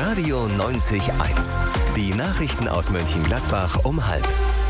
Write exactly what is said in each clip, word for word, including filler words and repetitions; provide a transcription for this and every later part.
Radio neunzig Komma eins. Die Nachrichten aus Mönchengladbach um halb.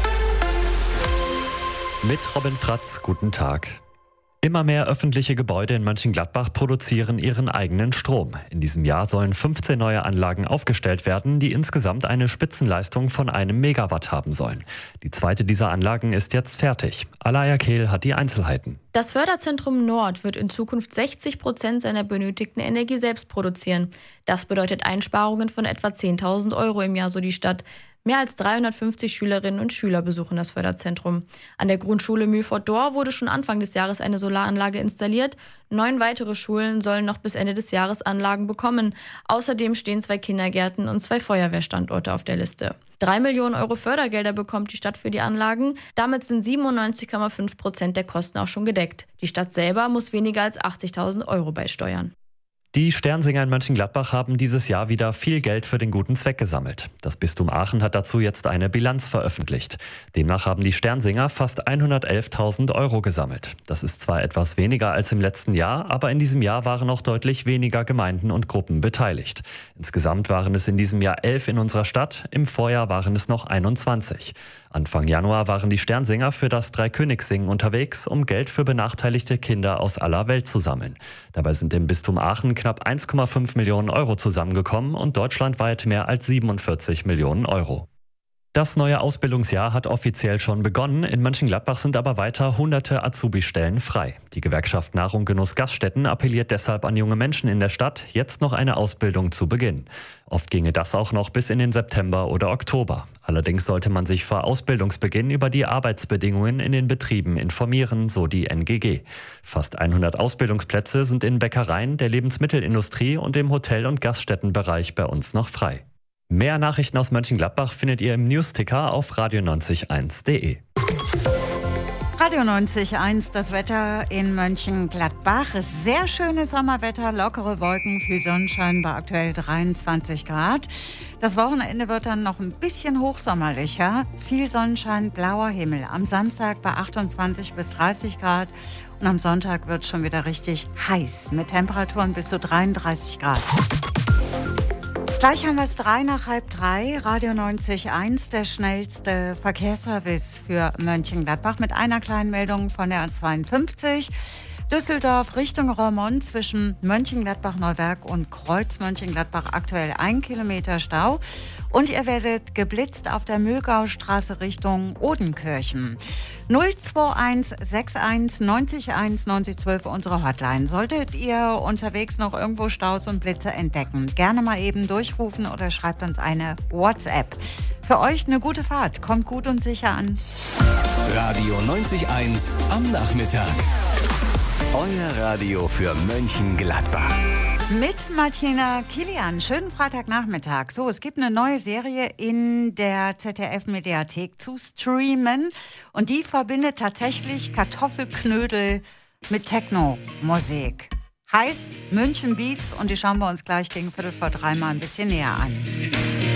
Mit Robin Fratz, guten Tag. Immer mehr öffentliche Gebäude in Mönchengladbach produzieren ihren eigenen Strom. In diesem Jahr sollen fünfzehn neue Anlagen aufgestellt werden, die insgesamt eine Spitzenleistung von einem Megawatt haben sollen. Die zweite dieser Anlagen ist jetzt fertig. Alaya Kehl hat die Einzelheiten. Das Förderzentrum Nord wird in Zukunft sechzig Prozent seiner benötigten Energie selbst produzieren. Das bedeutet Einsparungen von etwa zehntausend Euro im Jahr, so die Stadt. Mehr als dreihundertfünfzig Schülerinnen und Schüler besuchen das Förderzentrum. An der Grundschule Mühlfort-Dor wurde schon Anfang des Jahres eine Solaranlage installiert. Neun weitere Schulen sollen noch bis Ende des Jahres Anlagen bekommen. Außerdem stehen zwei Kindergärten und zwei Feuerwehrstandorte auf der Liste. Drei Millionen Euro Fördergelder bekommt die Stadt für die Anlagen. Damit sind siebenundneunzig Komma fünf Prozent der Kosten auch schon gedeckt. Die Stadt selber muss weniger als achtzigtausend Euro beisteuern. Die Sternsinger in Mönchengladbach haben dieses Jahr wieder viel Geld für den guten Zweck gesammelt. Das Bistum Aachen hat dazu jetzt eine Bilanz veröffentlicht. Demnach haben die Sternsinger fast hundertelftausend Euro gesammelt. Das ist zwar etwas weniger als im letzten Jahr, aber in diesem Jahr waren auch deutlich weniger Gemeinden und Gruppen beteiligt. Insgesamt waren es in diesem Jahr elf in unserer Stadt, im Vorjahr waren es noch einundzwanzig. Anfang Januar waren die Sternsinger für das Dreikönigssingen unterwegs, um Geld für benachteiligte Kinder aus aller Welt zu sammeln. Dabei sind im Bistum Aachen knapp eins Komma fünf Millionen Euro zusammengekommen und deutschlandweit mehr als siebenundvierzig Millionen Euro. Das neue Ausbildungsjahr hat offiziell schon begonnen. In Mönchengladbach sind aber weiter hunderte Azubi-Stellen frei. Die Gewerkschaft Nahrung Genuss Gaststätten appelliert deshalb an junge Menschen in der Stadt, jetzt noch eine Ausbildung zu beginnen. Oft ginge das auch noch bis in den September oder Oktober. Allerdings sollte man sich vor Ausbildungsbeginn über die Arbeitsbedingungen in den Betrieben informieren, so die N G G. Fast hundert Ausbildungsplätze sind in Bäckereien, der Lebensmittelindustrie und im Hotel- und Gaststättenbereich bei uns noch frei. Mehr Nachrichten aus Mönchengladbach findet ihr im Newsticker auf radio neunzig eins punkt de. Radio neunzig Komma eins, das Wetter in Mönchengladbach. Sehr schönes Sommerwetter, lockere Wolken, viel Sonnenschein bei aktuell dreiundzwanzig Grad. Das Wochenende wird dann noch ein bisschen hochsommerlicher. Viel Sonnenschein, blauer Himmel. Am Samstag bei achtundzwanzig bis dreißig Grad. Und am Sonntag wird es schon wieder richtig heiß mit Temperaturen bis zu dreiunddreißig Grad. Gleich haben wir es drei nach halb drei. Radio neunzig Komma eins, der schnellste Verkehrsservice für Mönchengladbach mit einer kleinen Meldung von der A zweiundfünfzig. Düsseldorf Richtung Roermond zwischen Mönchengladbach-Neuwerk und Kreuz Mönchengladbach aktuell ein Kilometer Stau. Und ihr werdet geblitzt auf der Mühlgaustraße Richtung Odenkirchen. null zwei eins sechs eins neun eins neun null eins zwei unsere Hotline. Solltet ihr unterwegs noch irgendwo Staus und Blitze entdecken, gerne mal eben durchrufen oder schreibt uns eine WhatsApp. Für euch eine gute Fahrt. Kommt gut und sicher an. Radio neunzig Komma eins am Nachmittag. Euer Radio für Mönchengladbach. Mit Martina Kilian. Schönen Freitagnachmittag. So, es gibt eine neue Serie in der Z D F-Mediathek zu streamen. Und die verbindet tatsächlich Kartoffelknödel mit Techno-Musik. Heißt München Beats und die schauen wir uns gleich gegen Viertel vor drei mal ein bisschen näher an.